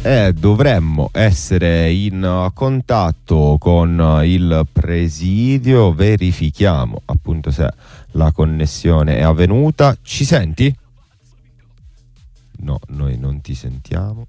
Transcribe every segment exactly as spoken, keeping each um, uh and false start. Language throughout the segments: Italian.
e dovremmo essere in contatto con il presidio. Verifichiamo appunto se la connessione è avvenuta. Ci senti? No, noi non ti sentiamo.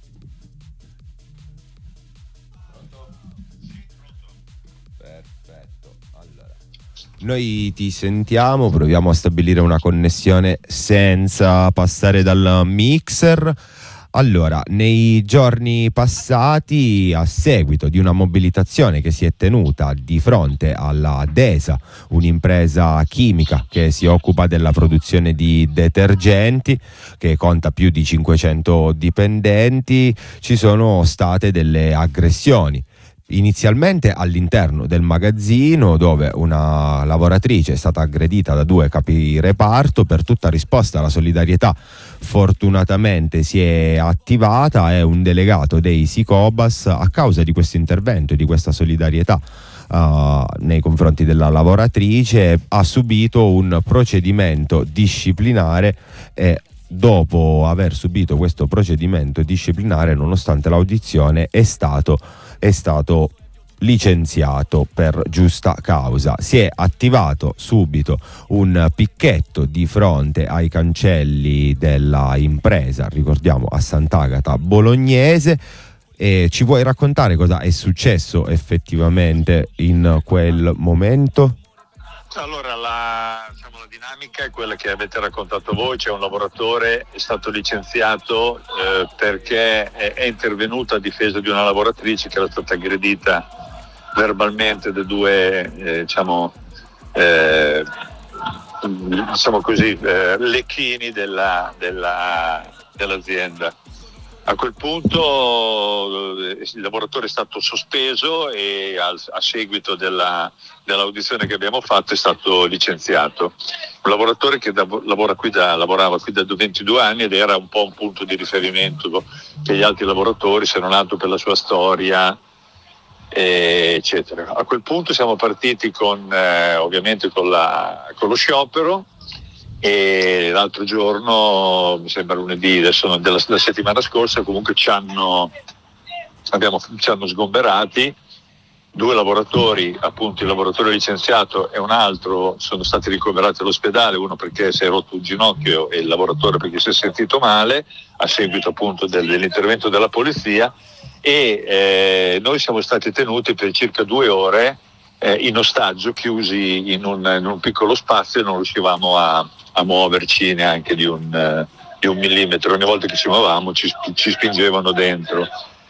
Perfetto. Allora, noi ti sentiamo, proviamo a stabilire una connessione senza passare dal mixer. Allora, nei giorni passati, a seguito di una mobilitazione che si è tenuta di fronte alla DESA, un'impresa chimica che si occupa della produzione di detergenti, che conta più di cinquecento dipendenti, ci sono state delle aggressioni. Inizialmente all'interno del magazzino, dove una lavoratrice è stata aggredita da due capi reparto. Per tutta risposta la solidarietà fortunatamente si è attivata e un delegato dei Sicobas, a causa di questo intervento e di questa solidarietà uh, nei confronti della lavoratrice, ha subito un procedimento disciplinare e dopo aver subito questo procedimento disciplinare, nonostante l'audizione, è stato è stato licenziato per giusta causa. Si è attivato subito un picchetto di fronte ai cancelli della impresa, ricordiamo a Sant'Agata Bolognese. E ci vuoi raccontare cosa è successo effettivamente in quel momento? Allora, la, diciamo, la dinamica è quella che avete raccontato voi. C'è un lavoratore, è stato licenziato eh, perché è, è intervenuto a difesa di una lavoratrice che era stata aggredita verbalmente da due, eh, diciamo, eh, diciamo così, eh, lecchini della, della, dell'azienda. A quel punto il lavoratore è stato sospeso e a, a seguito della, dell'audizione che abbiamo fatto è stato licenziato. Un lavoratore che da, lavora qui da, lavorava qui da ventidue anni ed era un po' un punto di riferimento per gli altri lavoratori, se non altro per la sua storia, eh, eccetera. A quel punto siamo partiti con, eh, ovviamente con, la, con lo sciopero. E l'altro giorno, mi sembra lunedì adesso della, della settimana scorsa, comunque ci hanno, abbiamo, ci hanno sgomberati. Due lavoratori, appunto il lavoratore licenziato e un altro, sono stati ricoverati all'ospedale, uno perché si è rotto un ginocchio e il lavoratore perché si è sentito male, a seguito appunto del, dell'intervento della polizia. E eh, noi siamo stati tenuti per circa due ore eh, in ostaggio, chiusi in un, in un piccolo spazio, e non riuscivamo a a muoverci neanche di un, uh, di un millimetro. Ogni volta che ci muovevamo ci, ci spingevano dentro.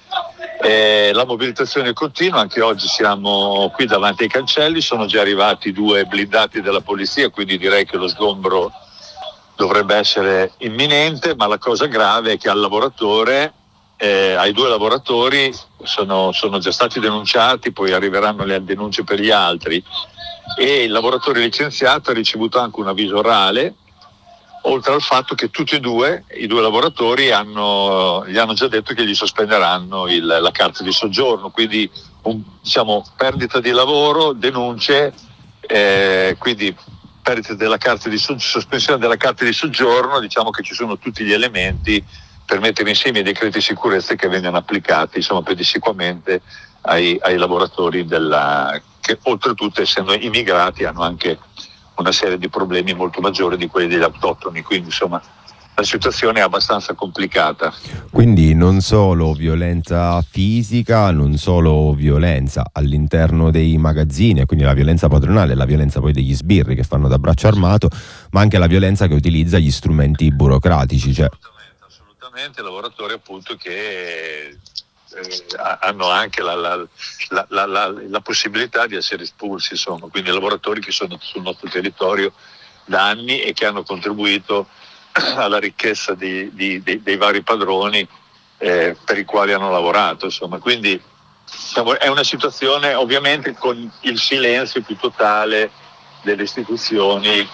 E la mobilitazione continua, anche oggi siamo qui davanti ai cancelli, sono già arrivati due blindati della polizia, quindi direi che lo sgombro dovrebbe essere imminente, ma la cosa grave è che al lavoratore, eh, ai due lavoratori sono, sono già stati denunciati, poi arriveranno le denunce per gli altri. E il lavoratore licenziato ha ricevuto anche un avviso orale, oltre al fatto che tutti e due, i due lavoratori, hanno, gli hanno già detto che gli sospenderanno il, la carta di soggiorno, quindi un, diciamo, perdita di lavoro, denunce, eh, quindi perdita della carta di sospensione della carta di soggiorno. Diciamo che ci sono tutti gli elementi per mettere insieme i decreti di sicurezza che vengano applicati, insomma, pedissequamente ai, ai lavoratori della, che oltretutto, essendo immigrati, hanno anche una serie di problemi molto maggiori di quelli degli autoctoni, quindi insomma la situazione è abbastanza complicata. Quindi non solo violenza fisica, non solo violenza all'interno dei magazzini, quindi la violenza padronale, la violenza poi degli sbirri che fanno da braccio armato, ma anche la violenza che utilizza gli strumenti burocratici. Cioè. Assolutamente, assolutamente, lavoratori appunto che Eh, hanno anche la, la, la, la, la, la possibilità di essere espulsi, insomma, quindi lavoratori che sono sul nostro territorio da anni e che hanno contribuito alla ricchezza di, di, di, dei vari padroni eh, per i quali hanno lavorato, insomma. Quindi diciamo, è una situazione ovviamente con il silenzio più totale delle istituzioni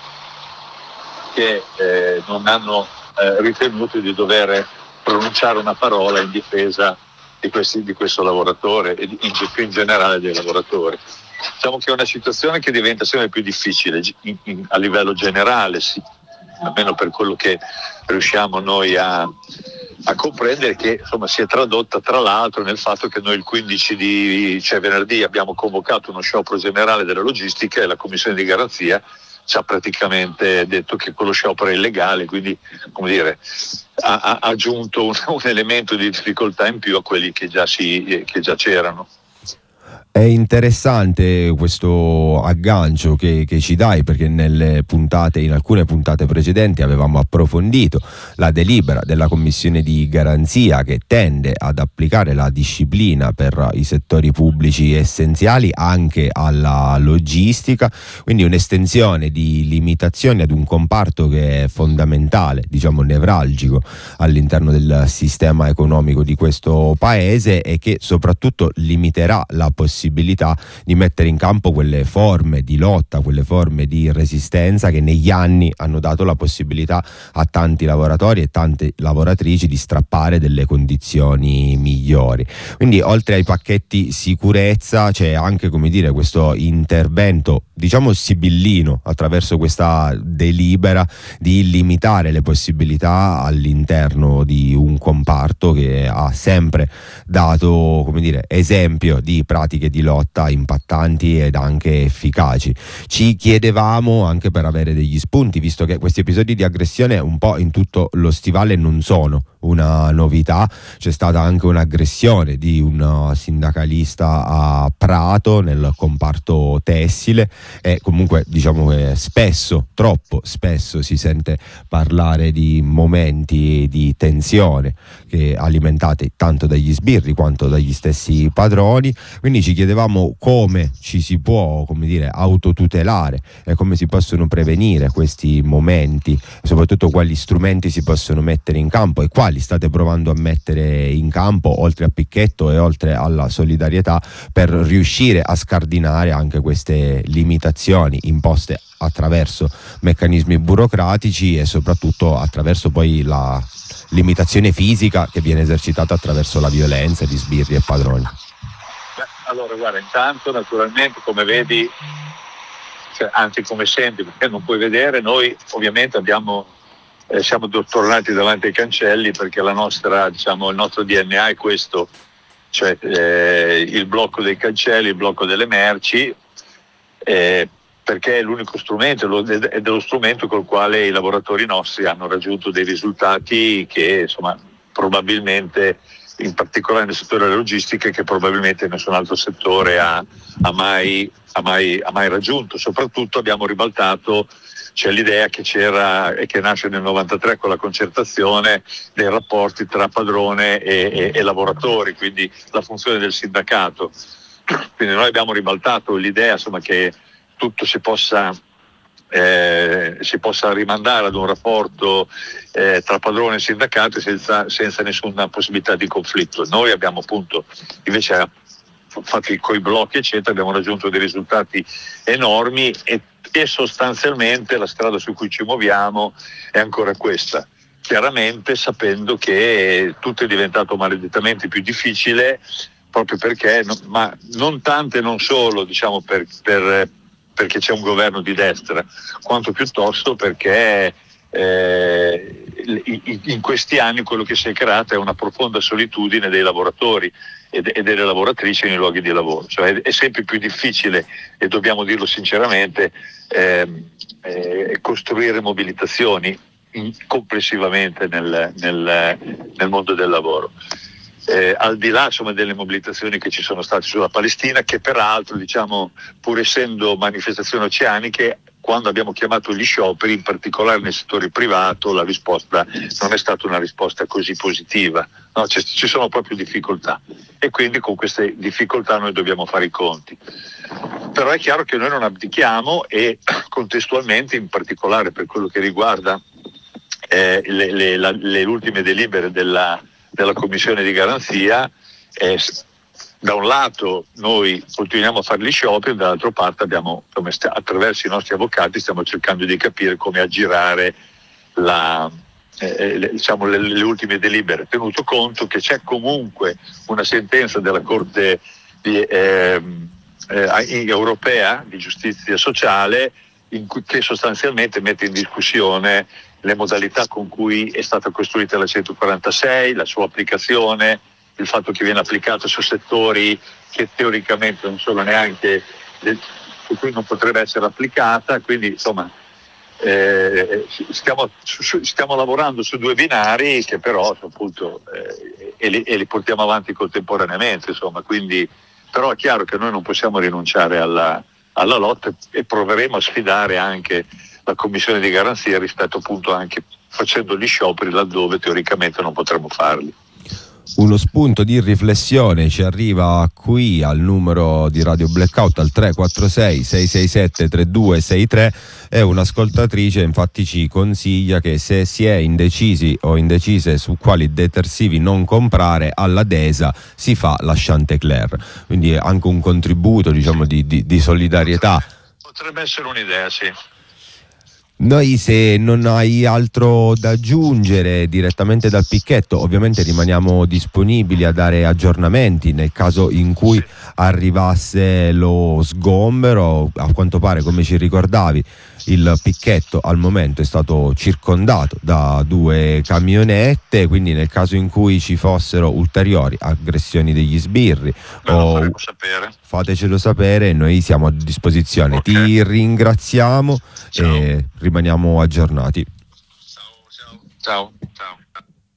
che eh, non hanno eh, ritenuto di dover pronunciare una parola in difesa Di, questi, di questo lavoratore e in, in generale dei lavoratori. Diciamo che è una situazione che diventa sempre più difficile in, in, a livello generale, sì, almeno per quello che riusciamo noi a, a comprendere che insomma si è tradotta tra l'altro nel fatto che noi il quindici di, cioè venerdì, abbiamo convocato uno sciopero generale della logistica e la commissione di garanzia ci ha praticamente detto che quello sciopero è illegale, quindi come dire ha, ha aggiunto un, un elemento di difficoltà in più a quelli che già, si, che già c'erano. È interessante questo aggancio che, che ci dai, perché nelle puntate, in alcune puntate precedenti avevamo approfondito la delibera della commissione di garanzia che tende ad applicare la disciplina per i settori pubblici essenziali anche alla logistica, quindi un'estensione di limitazioni ad un comparto che è fondamentale, diciamo nevralgico all'interno del sistema economico di questo paese e che soprattutto limiterà la possibilità di mettere in campo quelle forme di lotta, quelle forme di resistenza che negli anni hanno dato la possibilità a tanti lavoratori e tante lavoratrici di strappare delle condizioni migliori. Quindi oltre ai pacchetti sicurezza c'è anche, come dire, questo intervento, diciamo sibillino, attraverso questa delibera di limitare le possibilità all'interno di un comparto che ha sempre dato, come dire, esempio di pratiche di lotta impattanti ed anche efficaci. Ci chiedevamo, anche per avere degli spunti, visto che questi episodi di aggressione un po' in tutto lo stivale non sono una novità, c'è stata anche un'aggressione di un sindacalista a Prato nel comparto tessile e comunque diciamo che spesso, troppo spesso si sente parlare di momenti di tensione che alimentati tanto dagli sbirri quanto dagli stessi padroni, quindi ci chiedevamo come ci si può, come dire, autotutelare e come si possono prevenire questi momenti e soprattutto quali strumenti si possono mettere in campo e quali state provando a mettere in campo oltre a Picchetto e oltre alla solidarietà per riuscire a scardinare anche queste limitazioni imposte attraverso meccanismi burocratici e soprattutto attraverso poi la limitazione fisica che viene esercitata attraverso la violenza di sbirri e padroni. Allora guarda, intanto naturalmente come vedi, cioè, anzi come senti, perché non puoi vedere, noi ovviamente abbiamo, eh, siamo tornati davanti ai cancelli perché la nostra, diciamo, il nostro D N A è questo, cioè eh, il blocco dei cancelli, il blocco delle merci, eh, perché è l'unico strumento ed è lo strumento col quale i lavoratori nostri hanno raggiunto dei risultati che insomma probabilmente, in particolare nel settore della logistica, che probabilmente nessun altro settore ha, ha, mai, ha, mai, ha mai raggiunto. Soprattutto abbiamo ribaltato, c'è l'idea che c'era e che nasce nel novantatré con la concertazione dei rapporti tra padrone e, e, e lavoratori, quindi la funzione del sindacato. Quindi noi abbiamo ribaltato l'idea insomma che tutto si possa Eh, si possa rimandare ad un rapporto eh, tra padrone e sindacato senza, senza nessuna possibilità di conflitto. Noi abbiamo appunto invece fatto coi blocchi eccetera, abbiamo raggiunto dei risultati enormi e, e sostanzialmente la strada su cui ci muoviamo è ancora questa, chiaramente sapendo che tutto è diventato maledettamente più difficile proprio perché, ma non tante non solo diciamo per, per perché c'è un governo di destra, quanto piuttosto perché eh, in questi anni quello che si è creato è una profonda solitudine dei lavoratori e delle lavoratrici nei luoghi di lavoro. Cioè è sempre più difficile, e dobbiamo dirlo sinceramente, eh, eh, costruire mobilitazioni complessivamente nel, nel, nel mondo del lavoro. Eh, al di là insomma, delle mobilitazioni che ci sono state sulla Palestina, che peraltro diciamo pur essendo manifestazioni oceaniche, quando abbiamo chiamato gli scioperi, in particolare nel settore privato, la risposta non è stata una risposta così positiva, no? Ci, ci sono proprio difficoltà e quindi con queste difficoltà noi dobbiamo fare i conti. Però è chiaro che noi non abdichiamo e contestualmente, in particolare per quello che riguarda eh, le, le, la, le ultime delibere della della commissione di garanzia, eh, da un lato noi continuiamo a fare gli scioperi, dall'altra parte abbiamo, come st- attraverso i nostri avvocati stiamo cercando di capire come aggirare la, eh, le, diciamo, le, le ultime delibere, tenuto conto che c'è comunque una sentenza della Corte di, eh, eh, europea di giustizia sociale in cui, che sostanzialmente mette in discussione le modalità con cui è stata costruita la centoquarantasei, la sua applicazione, il fatto che viene applicata su settori che teoricamente non sono neanche del, su cui non potrebbe essere applicata, quindi insomma eh, stiamo, su, stiamo lavorando su due binari che però appunto eh, e, li, e li portiamo avanti contemporaneamente, insomma, quindi però è chiaro che noi non possiamo rinunciare alla, alla lotta e proveremo a sfidare anche la commissione di garanzia rispetto appunto anche facendo gli scioperi laddove teoricamente non potremmo farli. Uno spunto di riflessione ci arriva qui al numero di Radio Blackout al tre quattro sei sei sei sette tre due sei tre e un'ascoltatrice infatti ci consiglia che se si è indecisi o indecise su quali detersivi non comprare, alla Desa si fa la Chantecler, quindi è anche un contributo, diciamo, di, di, di solidarietà. Potrebbe essere un'idea, sì. Noi, se non hai altro da aggiungere direttamente dal picchetto, ovviamente rimaniamo disponibili a dare aggiornamenti nel caso in cui arrivasse lo sgombero. A quanto pare, come ci ricordavi, il picchetto al momento è stato circondato da due camionette, quindi nel caso in cui ci fossero ulteriori aggressioni degli sbirri, Beh, o lo sapere. fatecelo sapere, noi siamo a disposizione. Okay. Ti ringraziamo. Ciao. E rimaniamo aggiornati. Ciao, ciao. Ciao.